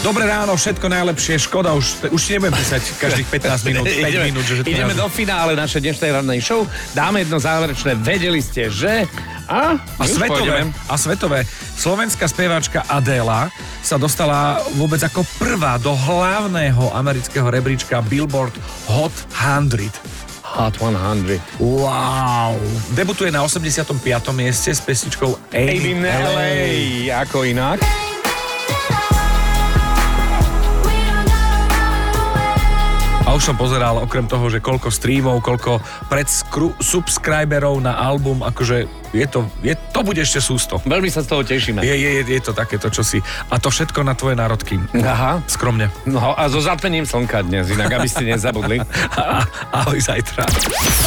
Dobré ráno, všetko najlepšie. Škoda, už nebudem písať každých 15 minút, 5 minút. Že ideme do finále našej dnešnej rannej show. Dáme jedno záverečné. Vedeli ste, že... A svetové. Slovenská speváčka Adela sa dostala vôbec ako prvá do hlavného amerického rebríčka Billboard Hot 100. Hot 100. Wow. Debutuje na 85. mieste s pesničkou Aim in LA. Ako inak? A už som pozeral, okrem toho, že koľko streamov, koľko subscriberov na album, akože to bude ešte sústo. Veľmi sa z toho tešíme. Je to takéto čosi. A to všetko na tvoje národky. Aha. Skromne. No a so zatmením slnka dnes, inak aby ste nezabudli. Ahoj zajtra.